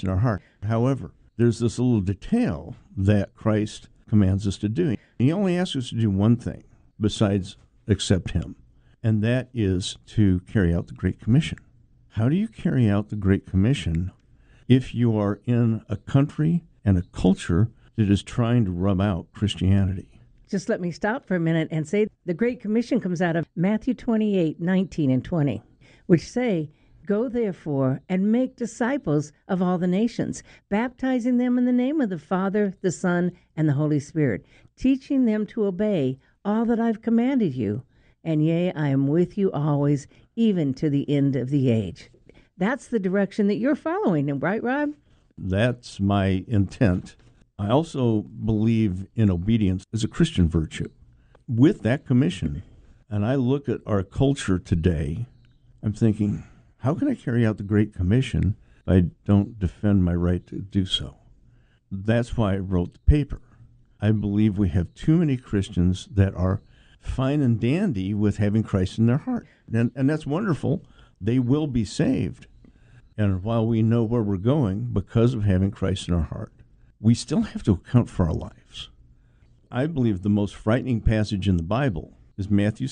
in our heart. However, there's this little detail that Christ commands us to do. He only asks us to do one thing besides accept him, and that is to carry out the Great Commission. How do you carry out the Great Commission if you are in a country and a culture that is trying to rub out Christianity? Just let me stop for a minute and say the Great Commission comes out of Matthew 28:19 and 20, which say, "Go therefore and make disciples of all the nations, baptizing them in the name of the Father, the Son, and the Holy Spirit, teaching them to obey all that I've commanded you. And yea, I am with you always, even to the end of the age." That's the direction that you're following, right, Rob? That's my intent. I also believe in obedience as a Christian virtue. With that commission, and I look at our culture today, I'm thinking, how can I carry out the Great Commission if I don't defend my right to do so? That's why I wrote the paper. I believe we have too many Christians that are fine and dandy with having Christ in their heart. And that's wonderful. They will be saved. And while we know where we're going because of having Christ in our heart, we still have to account for our lives. I believe the most frightening passage in the Bible is Matthew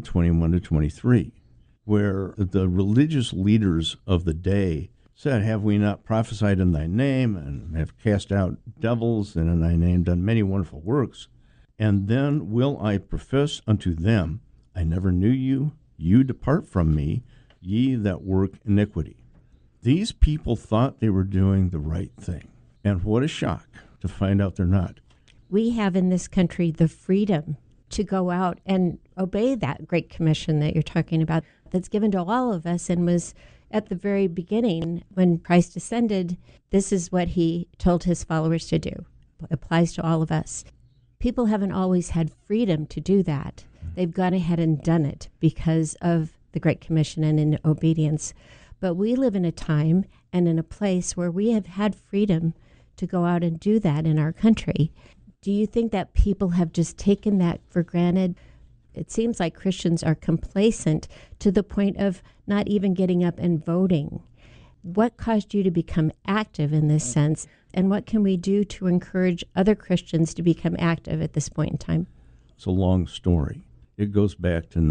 7:21-23, where the religious leaders of the day said, "Have we not prophesied in thy name, and have cast out devils, and in thy name done many wonderful works? And then will I profess unto them, I never knew you, you depart from me, ye that work iniquity." These people thought they were doing the right thing. And what a shock to find out they're not. We have in this country the freedom to go out and obey that Great Commission that you're talking about, that's given to all of us and was at the very beginning when Christ ascended. This is what he told his followers to do. It applies to all of us. People haven't always had freedom to do that. They've gone ahead and done it because of the Great Commission and in obedience. But we live in a time and in a place where we have had freedom to go out and do that in our country. Do you think that people have just taken that for granted? It seems like Christians are complacent to the point of not even getting up and voting. What caused you to become active in this sense? And what can we do to encourage other Christians to become active at this point in time? It's a long story. It goes back to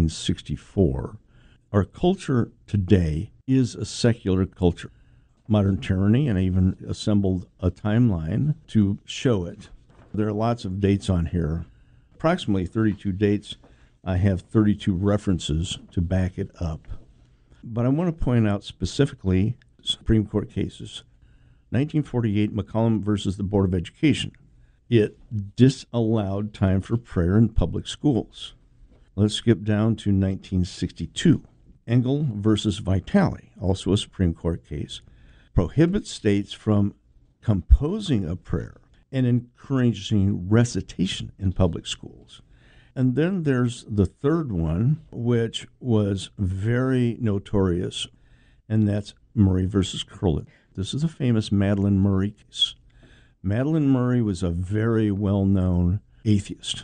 1964. Our culture today is a secular culture. Modern tyranny, and I even assembled a timeline to show it. There are lots of dates on here. Approximately 32 dates. I have 32 references to back it up. But I want to point out specifically Supreme Court cases. 1948, McCollum versus the Board of Education. It disallowed time for prayer in public schools. Let's skip down to 1962. Engel versus Vitale, also a Supreme Court case, prohibits states from composing a prayer and encouraging recitation in public schools. And then there's the third one, which was very notorious, and that's Murray versus Curlin. This is a famous Madalyn Murray case. Madalyn Murray was a very well-known atheist.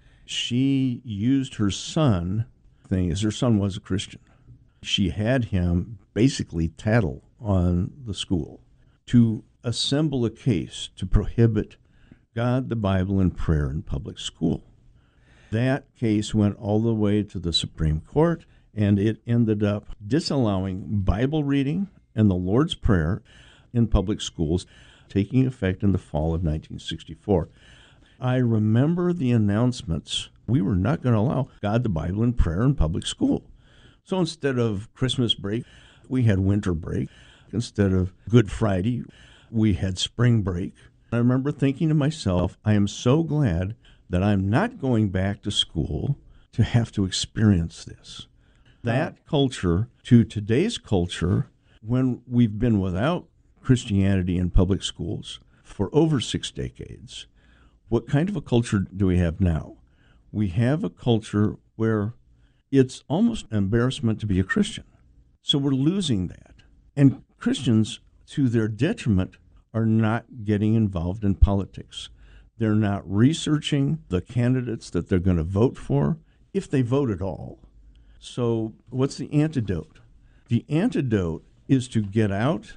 She used her son, her son was a Christian. She had him basically tattle on the school to assemble a case to prohibit God, the Bible, and prayer in public school. That case went all the way to the Supreme Court, and it ended up disallowing Bible reading and the Lord's Prayer in public schools, taking effect in the fall of 1964. I remember the announcements. We were not going to allow God, the Bible, and prayer in public school. So instead of Christmas break, we had winter break. Instead of Good Friday, we had spring break. I remember thinking to myself, I am so glad that I'm not going back to school to have to experience this. That culture to today's culture, when we've been without Christianity in public schools for over 6 decades, what kind of a culture do we have now? We have a culture where it's almost an embarrassment to be a Christian. So we're losing that. And Christians, to their detriment, are not getting involved in politics. They're not researching the candidates that they're going to vote for, if they vote at all. So what's the antidote? The antidote is to get out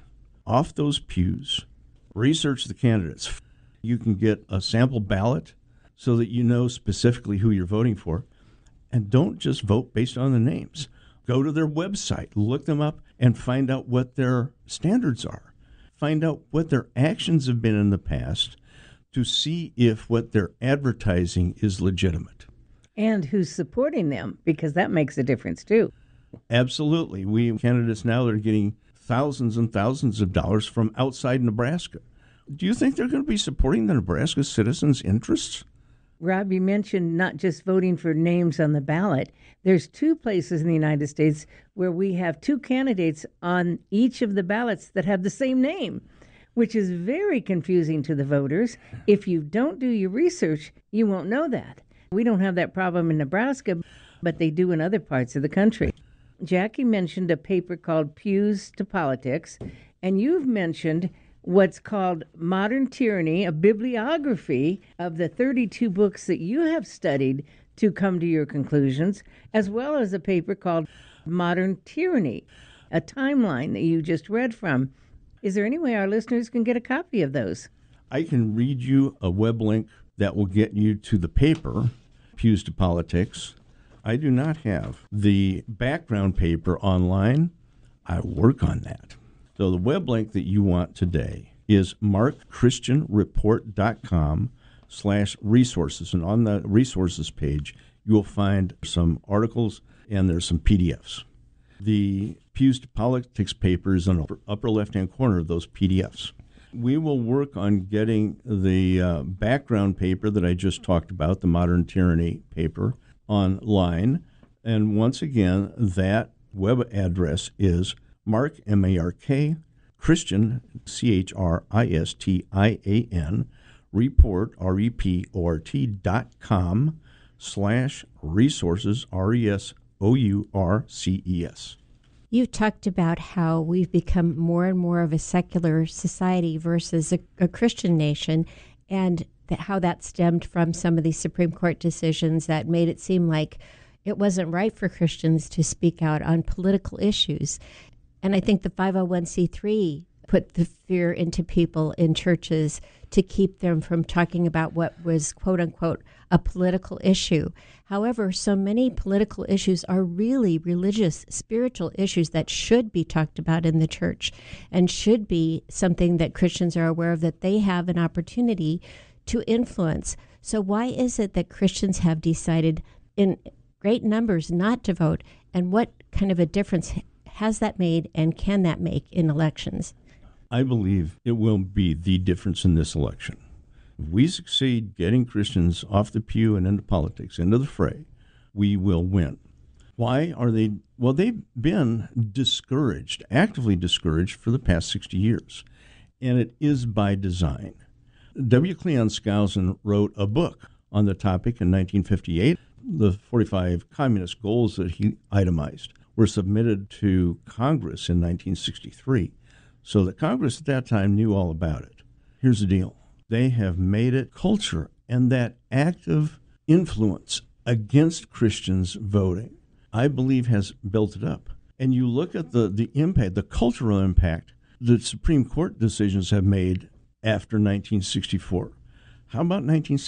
off those pews, research the candidates. You can get a sample ballot so that you know specifically who you're voting for. And don't just vote based on the names. Go to their website, look them up, and find out what their standards are. Find out what their actions have been in the past to see if what they're advertising is legitimate. And who's supporting them, because that makes a difference too. Absolutely. We have candidates now that are getting thousands and thousands of dollars from outside Nebraska. Do you think they're going to be supporting the Nebraska citizens' interests? Rob, you mentioned not just voting for names on the ballot. There's 2 places in the United States where we have 2 candidates on each of the ballots that have the same name, which is very confusing to the voters. If you don't do your research, you won't know that. We don't have that problem in Nebraska, but they do in other parts of the country. Jackie mentioned a paper called Pews to Politics, and you've mentioned what's called Modern Tyranny, a bibliography of the 32 books that you have studied to come to your conclusions, as well as a paper called Modern Tyranny, a timeline that you just read from. Is there any way our listeners can get a copy of those? I can read you a web link that will get you to the paper, Pews to Politics. I do not have the background paper online. I work on that. So the web link that you want today is markchristianreport.com/resources. And on the resources page, you will find some articles and there's some PDFs. The Pews to Politics paper is in the upper left-hand corner of those PDFs. We will work on getting the background paper that I just talked about, the Modern Tyranny paper, online. And once again, that web address is Mark, M-A-R-K, Christian, C-H-R-I-S-T-I-A-N, report, report.com/resources, R-E-S-O-U-R-C-E-S. You talked about how we've become more and more of a secular society versus a Christian nation, and how that stemmed from some of these Supreme Court decisions that made it seem like it wasn't right for Christians to speak out on political issues. And I think the 501c3 put the fear into people in churches to keep them from talking about what was, quote unquote, a political issue. However, so many political issues are really religious, spiritual issues that should be talked about in the church and should be something that Christians are aware of, that they have an opportunity to influence. So why is it that Christians have decided in great numbers not to vote? And what kind of a difference has that made, and can that make in elections? I believe it will be the difference in this election. If we succeed getting Christians off the pew and into politics, into the fray, we will win. Why are they? Well, they've been discouraged, actively discouraged for the past 60 years, and it is by design. W. Cleon Skousen wrote a book on the topic in 1958. The 45 communist goals that he itemized were submitted to Congress in 1963. So the Congress at that time knew all about it. Here's the deal. They have made it culture, and that active influence against Christians voting, I believe, has built it up. And you look at the impact, the cultural impact that Supreme Court decisions have made after 1964. How about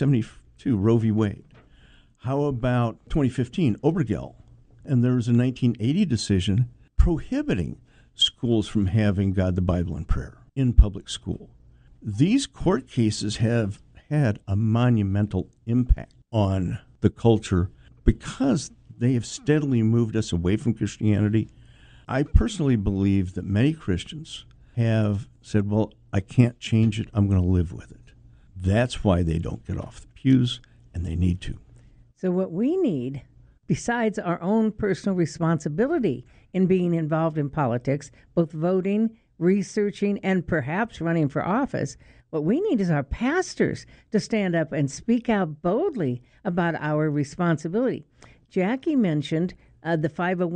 1972, Roe v. Wade? How about 2015, Obergefell? And there was a 1980 decision prohibiting schools from having God, the Bible, and prayer in public school. These court cases have had a monumental impact on the culture because they have steadily moved us away from Christianity. I personally believe that many Christians have said, well, I can't change it. I'm going to live with it. That's why they don't get off the pews, and they need to. So what we need, besides our own personal responsibility in being involved in politics, both voting, researching, and perhaps running for office, what we need is our pastors to stand up and speak out boldly about our responsibility. Jackie mentioned the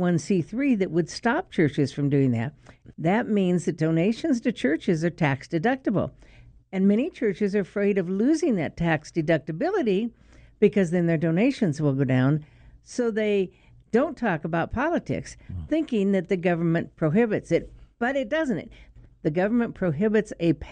501c3 that would stop churches from doing that. That means that donations to churches are tax deductible. And many churches are afraid of losing that tax deductibility because then their donations will go down. So they don't talk about politics, thinking that the government prohibits it, but it doesn't. the government prohibits a